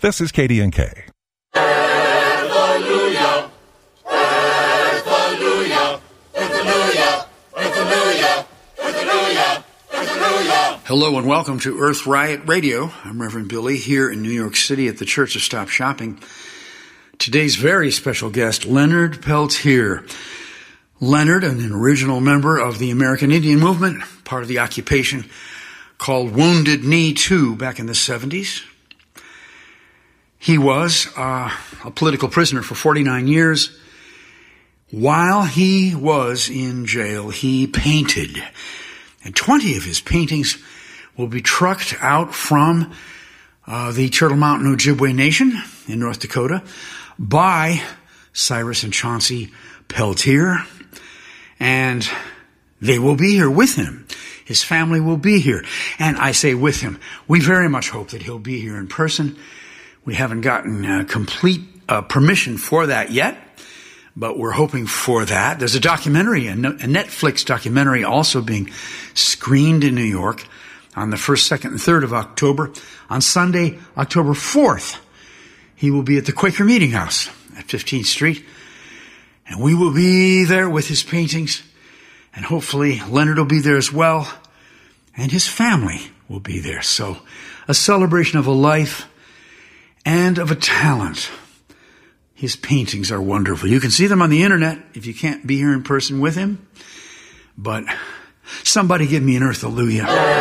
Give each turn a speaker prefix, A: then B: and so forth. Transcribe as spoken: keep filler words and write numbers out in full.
A: This is K D N K.
B: Hallelujah! Hallelujah! Hallelujah! Hallelujah! Hallelujah! Hallelujah!
C: Hello and welcome to Earth Riot Radio. I'm Reverend Billy here in New York City at the Church of Stop Shopping. Today's very special guest, Leonard Peltier. Leonard, an original member of the American Indian Movement, part of the occupation called Wounded Knee two back in the seventies. He was uh, a political prisoner for forty-nine years. While he was in jail, he painted. And twenty of his paintings will be trucked out from uh, the Turtle Mountain Ojibwe Nation in North Dakota by Cyrus and Chauncey Peltier. And they will be here with him. His family will be here. And I say with him. We very much hope that he'll be here in person. We haven't gotten uh, complete uh, permission for that yet, but we're hoping for that. There's a documentary, a Netflix documentary also being screened in New York on the first, second, and third of October. On Sunday, October fourth, he will be at the Quaker Meeting House at fifteenth Street. And we will be there with his paintings. And hopefully Leonard will be there as well. And his family will be there. So a celebration of a life and of a talent. His paintings are wonderful. You can see them on the internet if you can't be here in person with him. But somebody give me an earth hallelujah.